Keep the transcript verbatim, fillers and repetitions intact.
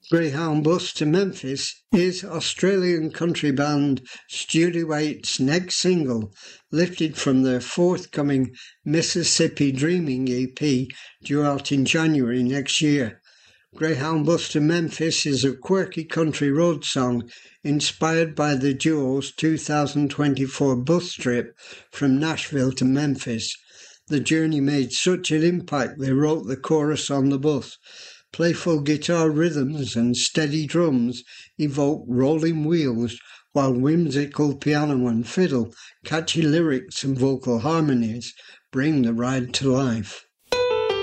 Greyhound Bus to Memphis is Australian country band Studio eight's next single, lifted from their forthcoming Mississippi Dreaming E P due out in January next year. Greyhound Bus to Memphis is a quirky country road song inspired by the duo's two thousand twenty-four bus trip from Nashville to Memphis. The journey made such an impact they wrote the chorus on the bus. Playful guitar rhythms and steady drums evoke rolling wheels, while whimsical piano and fiddle, catchy lyrics and vocal harmonies bring the ride to life.